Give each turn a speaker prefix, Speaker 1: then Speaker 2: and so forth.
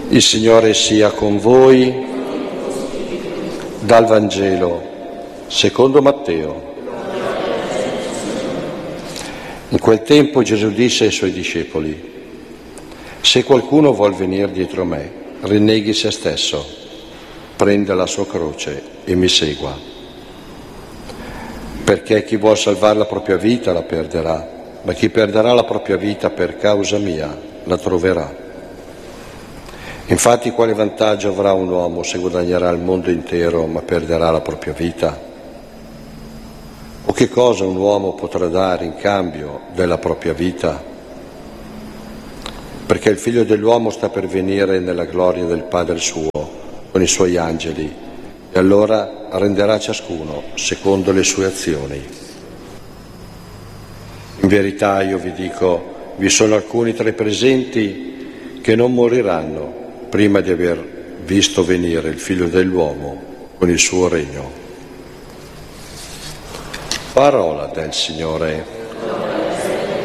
Speaker 1: Il Signore sia con voi. Dal Vangelo secondo Matteo. In quel tempo Gesù disse ai suoi discepoli: se qualcuno vuol venire dietro me, rinneghi se stesso, prenda la sua croce e mi segua. Perché chi vuol salvare la propria vita la perderà, ma chi perderà la propria vita per causa mia la troverà. Infatti quale vantaggio avrà un uomo se guadagnerà il mondo intero ma perderà la propria vita? O che cosa un uomo potrà dare in cambio della propria vita? Perché il Figlio dell'uomo sta per venire nella gloria del Padre suo con i suoi angeli e allora renderà ciascuno secondo le sue azioni. In verità io vi dico, vi sono alcuni tra i presenti che non moriranno prima di aver visto venire il Figlio dell'uomo con il suo regno. Parola del Signore.